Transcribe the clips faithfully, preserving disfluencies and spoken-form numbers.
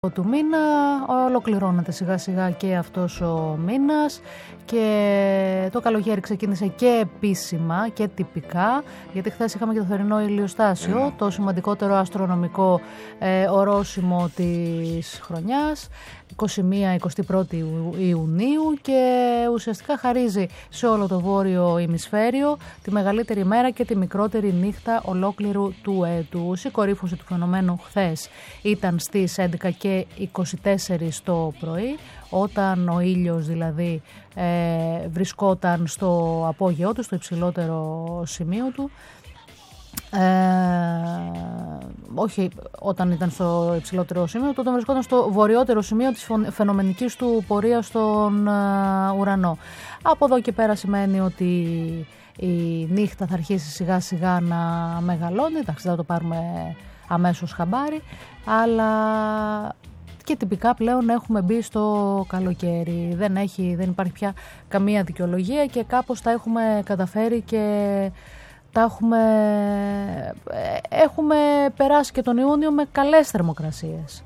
του μήνα ολοκληρώνεται σιγά σιγά και αυτός ο μήνας και το καλοκαίρι ξεκίνησε και επίσημα και τυπικά, γιατί χθες είχαμε και το θερινό ηλιοστάσιο, mm. το σημαντικότερο αστρονομικό ε, ορόσημο της χρονιάς, εικοστή πρώτη εικοστή πρώτη Ιουνίου, και ουσιαστικά χαρίζει σε όλο το βόρειο ημισφαίριο τη μεγαλύτερη μέρα και τη μικρότερη νύχτα ολόκληρου του έτους. Η κορύφωση του φαινομένου χθες ήταν στις έντεκα και είκοσι τέσσερα το πρωί, όταν ο ήλιος δηλαδή ε, βρισκόταν στο απόγεό του, στο υψηλότερο σημείο του. Ε, όχι όταν ήταν στο υψηλότερο σημείο, τότε βρισκόταν στο βορειότερο σημείο της φαινομενικής του πορείας στον uh, ουρανό. Από εδώ και πέρα σημαίνει ότι η νύχτα θα αρχίσει σιγά σιγά να μεγαλώνει. Εντάξει, θα το πάρουμε αμέσως χαμπάρι, αλλά και τυπικά πλέον έχουμε μπει στο καλοκαίρι. Δεν, έχει, δεν υπάρχει πια καμία δικαιολογία και κάπως τα έχουμε καταφέρει και τα έχουμε, έχουμε περάσει και τον Ιούνιο με καλές θερμοκρασίες.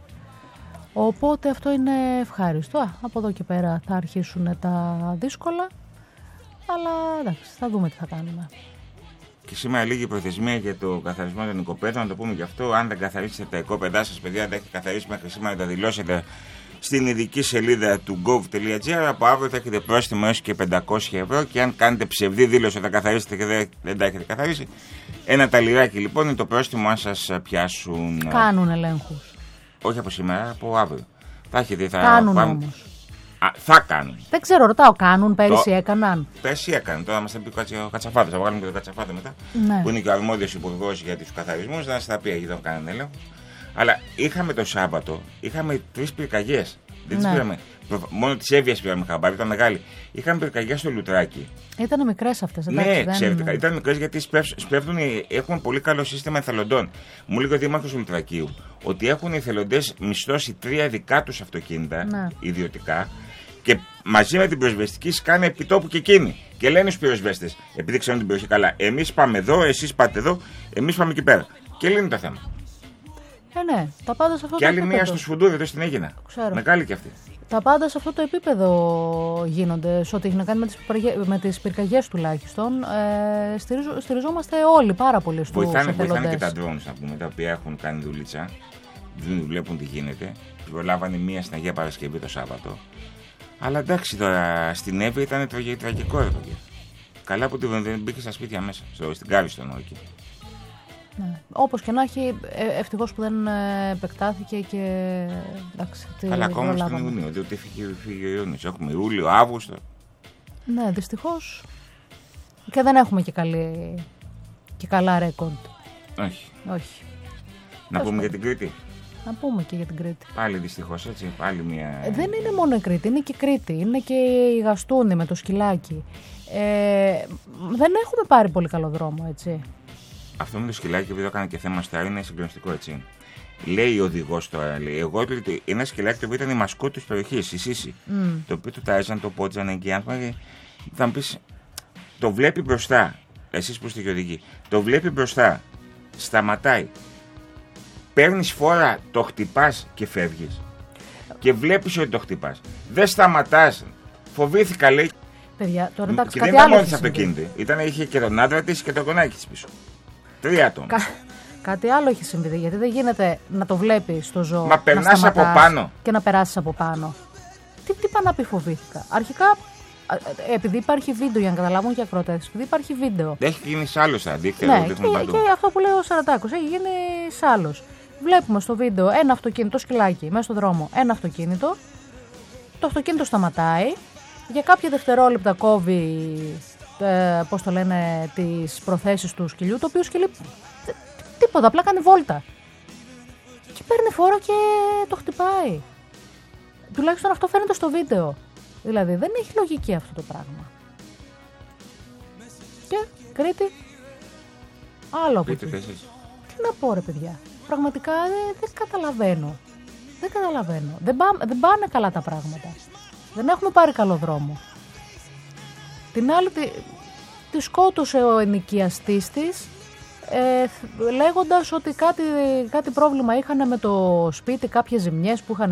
Οπότε αυτό είναι ευχάριστο. Α, από εδώ και πέρα θα αρχίσουν τα δύσκολα, αλλά εντάξει, θα δούμε τι θα κάνουμε. Και σήμερα λίγη προθεσμία για το καθαρισμό των οικοπαίδων, να το πούμε γι' αυτό. Αν δεν καθαρίσετε τα οικόπεδά σας, παιδιά, αν τα έχετε καθαρίσει μέχρι σήμερα, να τα δηλώσετε στην ειδική σελίδα του gov τελεία gr. Από αύριο θα έχετε πρόστιμο έως και πεντακόσια ευρώ, και αν κάνετε ψευδή δήλωση ότι θα καθαρίσετε και δεν τα έχετε καθαρίσει, ένα ταλιράκι λοιπόν είναι το πρόστιμο αν σας πιάσουν. Κάνουν ελέγχους. Όχι από σήμερα, από αύριο. Θα έχετε, θα κάνουν πάνε... όμως. Α, θα κάνουν. Δεν ξέρω, ρωτάω, κάνουν, πέρυσι το... έκαναν. Πέρυσι έκαναν. Τώρα μας θα πει ο Κατσαφάδος, θα βγάλουμε και τον Κατσαφάδο μετά, ναι, που είναι και ο αρμόδιος υπουργός για τους καθαρισμούς, να σας τα πει, γιατί δεν κάνουν έλεγχο. Αλλά είχαμε το Σάββατο, είχαμε τρεις πυρκαγιές. Δεν τις ναι. πήραμε. Μόνο τις Εύβοιας πήραμε χαμπάρι, ήταν μεγάλη. Είχαμε πυρκαγιά στο Λουτράκι. Ήταν μικρές αυτές, εντάξει. Ναι, δεν... ξέρετε, ήταν μικρές γιατί σπέβδουν, έχουν πολύ καλό σύστημα εθελοντών. Μου λέει ο Δήμαρχος του Λουτρακίου ότι έχουν οι εθελοντές μισθώσει τρία δικά τους αυτοκίνητα, ναι, ιδιωτικά, και μαζί με την πυροσβεστική σκάνε επιτόπου και εκείνοι. Και λένε στους πυροσβέστες, επειδή ξέρουν την περιοχή καλά, εμείς πάμε εδώ, εσείς πάτε εδώ, εμείς πάμε εκεί πέρα. Και λύνει το θέμα. Ε, ναι, τα πάντα σε αυτό και το άλλη επίπεδο. μία στο Σφουντούρι, εδώ στην Αίγινα. Μεγάλη και αυτή. Τα πάντα σε αυτό το επίπεδο γίνονται, σε ό,τι έχει να κάνει με τις, με τις πυρκαγιές τουλάχιστον. Ε, στηριζο, στηριζόμαστε όλοι πάρα πολύ στους εθελοντές. Βοηθάνε και τα drones, να πούμε, τα οποία έχουν κάνει δουλίτσα. Βλέπουν τι γίνεται. Προλάβανε μία στην Αγία Παρασκευή το Σάββατο. Αλλά εντάξει, τώρα στην Εύβοια ήταν τραγικό έργο. Καλά που δεν μπήκε στα σπίτια μέσα, στο, στην Κάβιστον εκεί. Ναι. Όπως και να έχει, ευτυχώς που δεν επεκτάθηκε και εντάξει. Καλά, ακόμα στον Ιούνιο, διότι φύγει ο Ιούνιος. Έχουμε Ιούλιο, Αύγουστο. Ναι, δυστυχώς. Και δεν έχουμε και, καλή, και καλά ρέκορντ. Όχι. Όχι. Να πούμε για την Κρήτη. Να πούμε και για την Κρήτη. Πάλι δυστυχώς, έτσι. Πάλι μια... Δεν είναι μόνο η Κρήτη, είναι και η Κρήτη. Είναι και η Γαστούνη με το σκυλάκι. Ε, δεν έχουμε πάρει πολύ καλό δρόμο, έτσι. Αυτό με το σκυλάκι, επειδή έκανα και θέμα στα είναι συγκλονιστικό, έτσι. Λέει ο οδηγός τώρα, λέει, εγώ ότι ένα σκυλάκι το οποίο ήταν η μασκότ της περιοχής, η Σύση, mm. το οποίο το τάιζαν, το πότζαν εκεί, άνθρωποι, θα μου πεις, το βλέπει μπροστά, εσείς που είστε και οδηγοί, το βλέπει μπροστά, σταματάει, παίρνεις φόρα, το χτυπάς και φεύγεις. Και βλέπεις ότι το χτυπάς. Δεν σταματάς, φοβήθηκα, λέει. Παιδιά, τώρα εντάξει, και κάτι δεν ήταν άλλο μόνη της αυτοκίνητη, ήταν, είχε και τον άντρα της και το γονάκι της πίσω. Τρία άτομα. Κα... Κάτι άλλο έχει συμβεί, γιατί δεν γίνεται να το βλέπεις στο ζώο. Μα περνάς από πάνω. Και να περάσεις από πάνω. Τι, τι πάνε να πει, φοβήθηκα. Αρχικά, επειδή υπάρχει βίντεο, για να καταλάβουν και ακροτές, επειδή υπάρχει βίντεο. Έχει γίνει σ' στα δίκτυα. Ναι, και, και αυτό που λέει ο Σαρατάκος, έχει γίνει σ' Βλέπουμε στο βίντεο ένα αυτοκίνητο, σκυλάκι, μέσα στον δρόμο, ένα αυτοκίνητο. Το αυτοκίνητο σταματάει. Για κάποια δευτερόλεπτα κόβει, ε, πώς το λένε, τις προθέσεις του σκυλιού, το οποίο σκυλί τίποτα, απλά κάνει βόλτα. Και παίρνει φόρα και το χτυπάει. Τουλάχιστον αυτό φαίνεται στο βίντεο. Δηλαδή δεν έχει λογική αυτό το πράγμα. Και Κρήτη, άλλο από εκεί. Τι να πω, ρε παιδιά. Πραγματικά δεν, δεν καταλαβαίνω. Δεν καταλαβαίνω. Δεν, πά, δεν πάνε καλά τα πράγματα. Δεν έχουμε πάρει καλό δρόμο. Την άλλη τη, τη σκότωσε ο ενοικιαστής της, ε, λέγοντας ότι κάτι, κάτι πρόβλημα είχαν με το σπίτι, κάποιες ζημιές που είχαν